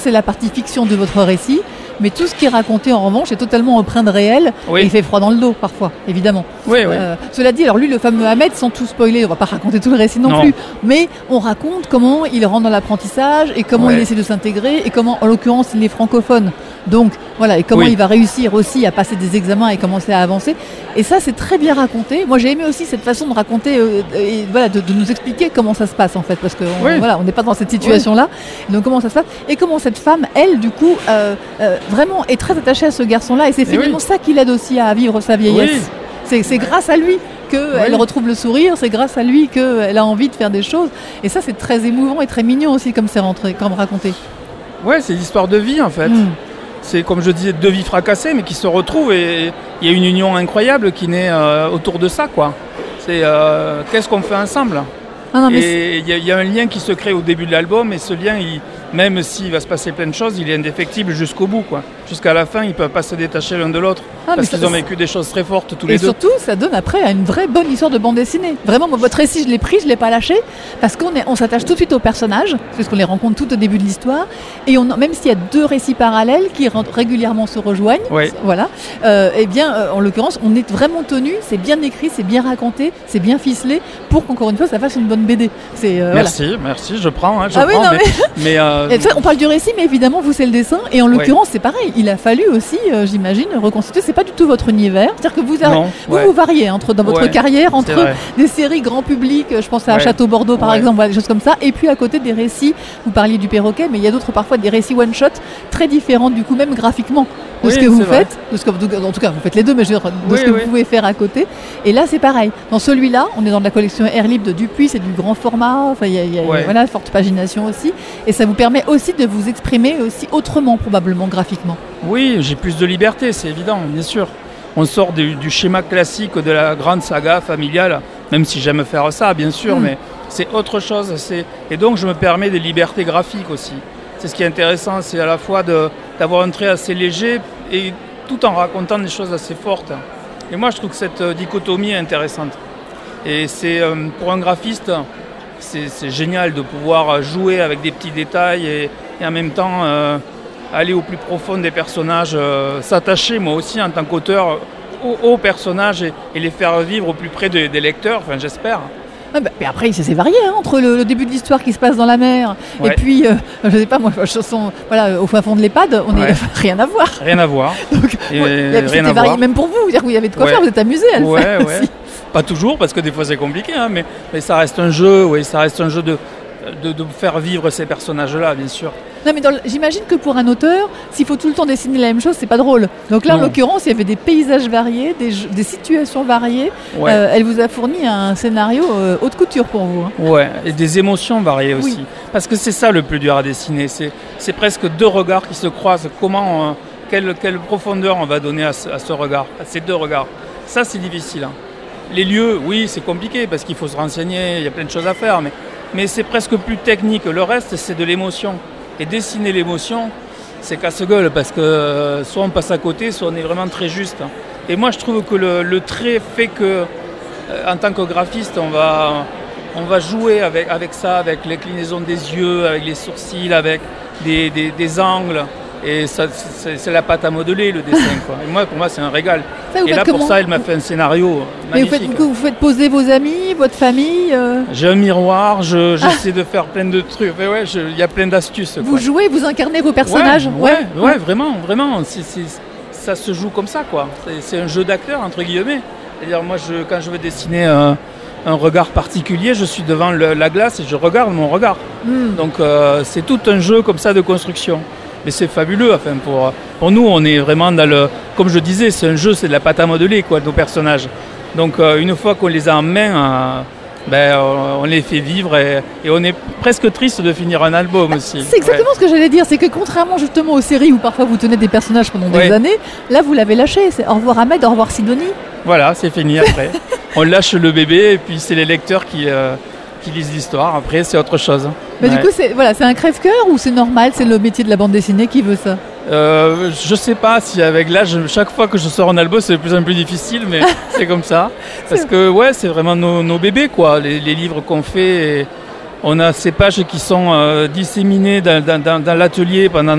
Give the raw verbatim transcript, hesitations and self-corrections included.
C'est la partie fiction de votre récit, mais tout ce qui est raconté en revanche est totalement empreint de réel, oui. et il fait froid dans le dos parfois, évidemment. Oui, oui. Euh, cela dit, alors lui, le fameux Ahmed, sans tout spoiler, on va pas raconter tout le récit non, non. plus, mais on raconte comment il rentre dans l'apprentissage et comment ouais. il essaie de s'intégrer et comment, en l'occurrence, il est francophone. Donc voilà, et comment oui. il va réussir aussi à passer des examens et commencer à avancer. Et ça, c'est très bien raconté. Moi, j'ai aimé aussi cette façon de raconter, euh, et voilà, de, de nous expliquer comment ça se passe en fait, parce que on, oui. voilà, on n'est pas dans cette situation-là. Oui. Donc comment ça se passe et comment cette femme, elle, du coup, euh, euh, vraiment est très attachée à ce garçon-là. Et c'est finalement oui. ça qui l'aide aussi à vivre sa vieillesse. Oui. C'est, c'est grâce à lui qu'elle oui. retrouve le sourire. C'est grâce à lui qu'elle a envie de faire des choses. Et ça, c'est très émouvant et très mignon aussi, comme c'est rentré, comme raconté. Ouais, c'est l'histoire de vie en fait. Mm. C'est comme je disais, deux vies fracassées, mais qui se retrouvent et il y a une union incroyable qui naît euh, autour de ça, quoi. C'est euh, qu'est-ce qu'on fait ensemble. Ah non, et il y, y a un lien qui se crée au début de l'album, et ce lien, il, même s'il va se passer plein de choses, il est indéfectible jusqu'au bout, quoi. Jusqu'à la fin, ils ne peuvent pas se détacher l'un de l'autre, ah, parce qu'ils ça, ont vécu des choses très fortes tous les et deux. Et surtout, ça donne après une vraie bonne histoire de bande dessinée. Vraiment, moi, votre récit, je l'ai pris, je ne l'ai pas lâché, parce qu'on est, on s'attache tout de suite aux personnages, parce qu'on les rencontre tout au début de l'histoire, et on, même s'il y a deux récits parallèles qui régulièrement se rejoignent, oui. voilà, euh, eh bien, euh, en l'occurrence, on est vraiment tenu, c'est bien écrit, c'est bien raconté, c'est bien ficelé, pour qu'encore une fois, ça fasse une bonne B D. C'est, euh, merci, voilà. merci, je prends, hein, je ah prends, oui, non, mais... mais, mais euh... ça, on parle du récit, mais évidemment, vous, c'est le dessin, et en l'occurrence, oui. c'est pareil, il a fallu aussi, euh, j'imagine, reconstituer, c'est pas du tout votre univers, c'est-à-dire que vous, avez, non, vous, ouais. vous variez entre, dans votre ouais, carrière entre des séries grand public, je pense à ouais. Château Bordeaux par ouais. exemple, voilà, des choses comme ça, et puis à côté des récits, vous parliez du perroquet, mais il y a d'autres parfois des récits one-shot très différents, du coup, même graphiquement, de oui, ce que vous faites, de ce que, en tout cas, vous faites les deux, mais je veux dire, de oui, ce que oui. vous pouvez faire à côté, et là, c'est pareil. Dans celui-là, on est dans la collection Air Libre de Dupuis, c'est du grand format, enfin, il y a, y a ouais. voilà, forte pagination aussi, et ça vous permet aussi de vous exprimer aussi autrement, probablement, graphiquement. Oui, j'ai plus de liberté, c'est évident, bien sûr. On sort du, du schéma classique de la grande saga familiale, même si j'aime faire ça, bien sûr, mmh. mais c'est autre chose. C'est... Et donc, je me permets des libertés graphiques aussi. C'est ce qui est intéressant, c'est à la fois de, d'avoir un trait assez léger et tout en racontant des choses assez fortes. Et moi, je trouve que cette dichotomie est intéressante. Et c'est, euh, pour un graphiste, c'est, c'est génial de pouvoir jouer avec des petits détails et, et en même temps... Euh, aller au plus profond des personnages, euh, s'attacher moi aussi en tant qu'auteur aux, aux personnages et, et les faire vivre au plus près de, des lecteurs, enfin j'espère. Ah bah, mais après, c'est, c'est varié hein, entre le, le début de l'histoire qui se passe dans la mer ouais. et puis, euh, je sais pas moi, chanson, voilà, au fin fond de l'EHPAD, on est ouais. rien à voir. Rien à voir. Donc, et ouais, c'était rien à varié voir. Même pour vous, dire, vous avez de quoi ouais. faire, vous êtes amusé à le ouais, faire ouais. aussi. Pas toujours, parce que des fois c'est compliqué, hein, mais, mais ça reste un jeu, oui, ça reste un jeu de, de, de faire vivre ces personnages-là, bien sûr. Non mais dans le, j'imagine que pour un auteur, s'il faut tout le temps dessiner la même chose, c'est pas drôle. Donc là, non. en l'occurrence, il y avait des paysages variés, des, des situations variées. Ouais. Euh, elle vous a fourni un scénario euh, haute couture pour vous. Hein. Ouais, et des émotions variées aussi. Oui. Parce que c'est ça le plus dur à dessiner. C'est, c'est presque deux regards qui se croisent. Comment, euh, quelle, quelle profondeur on va donner à ce, à ce regard, à ces deux regards. Ça, c'est difficile. Hein. Les lieux, oui, c'est compliqué parce qu'il faut se renseigner, il y a plein de choses à faire, mais, mais c'est presque plus technique. Le reste, c'est de l'émotion. Et dessiner l'émotion, c'est casse-gueule parce que euh, soit on passe à côté, soit on est vraiment très juste. Et moi, je trouve que le, le trait fait que, euh, en tant que graphiste, on va, on va jouer avec, avec ça, avec l'inclinaison des yeux, avec les sourcils, avec des, des, des angles. Et ça, c'est, c'est la pâte à modeler, le dessin. Quoi. Et moi, pour moi, c'est un régal. Ça, et là, pour ça, elle m'a fait un scénario magnifique. Mais vous faites, vous faites poser vos amis, votre famille euh... J'ai un miroir, je, j'essaie ah. de faire plein de trucs. Il ouais, y a plein d'astuces. Vous quoi. jouez, vous incarnez vos personnages. Ouais, ouais, ouais, ouais vraiment, vraiment. C'est, c'est, ça se joue comme ça, quoi. C'est, c'est un jeu d'acteur, entre guillemets. C'est-à-dire, moi, je, quand je veux dessiner un, un regard particulier, je suis devant le, la glace et je regarde mon regard. Mm. Donc, euh, c'est tout un jeu comme ça de construction. Mais c'est fabuleux, enfin pour, pour nous on est vraiment dans le, comme je disais, c'est un jeu, c'est de la pâte à modeler quoi, nos personnages. Donc euh, une fois qu'on les a en main, euh, ben, on, on les fait vivre et, et on est presque triste de finir un album aussi. C'est exactement ouais. ce que j'allais dire, c'est que contrairement justement aux séries où parfois vous tenez des personnages pendant des ouais. années, là vous l'avez lâché, c'est au revoir Ahmed, au revoir Sidonie. Voilà, c'est fini après. On lâche le bébé et puis c'est les lecteurs qui... Euh, qui lisent l'histoire, après c'est autre chose. Mais ouais. du coup, c'est, voilà, c'est un crève-cœur ou c'est normal, c'est le métier de la bande dessinée qui veut ça euh, Je sais pas si avec l'âge, chaque fois que je sors un album, c'est de plus en plus difficile, mais c'est comme ça. Parce que ouais, c'est vraiment nos, nos bébés, quoi, les, les livres qu'on fait. Et on a ces pages qui sont euh, disséminées dans, dans, dans l'atelier pendant